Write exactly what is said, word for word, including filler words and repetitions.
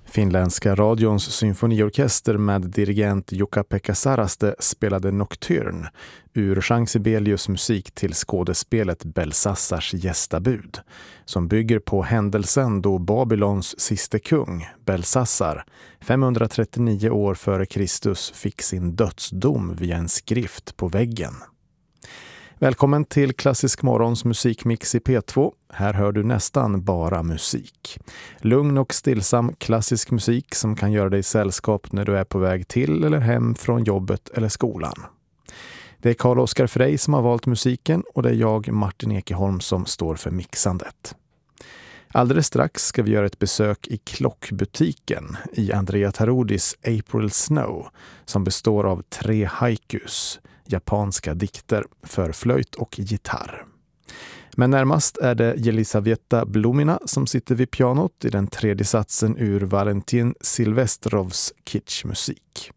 Finländska radions symfoniorkester med dirigent Jukka-Pekka Saraste spelade Nocturne ur Jean Sibelius musik till skådespelet Belsassars gästabud, som bygger på händelsen då Babylons siste kung, Belsassar, femhundratrettionio år före Kristus fick sin dödsdom via en skrift på väggen. Välkommen till Klassisk morgons musikmix i P två. Här hör du nästan bara musik. Lugn och stillsam klassisk musik som kan göra dig sällskap när du är på väg till eller hem från jobbet eller skolan. Det är Carl-Oskar Frey som har valt musiken och det är jag, Martin Ekeholm, som står för mixandet. Alldeles strax ska vi göra ett besök i klockbutiken i Andrea Tarodis April Snow, som består av tre haikus, japanska dikter för flöjt och gitarr. Men närmast är det Jelisaveta Blumina som sitter vid pianot i den tredje satsen ur Valentin Silvestrovs kitschmusik.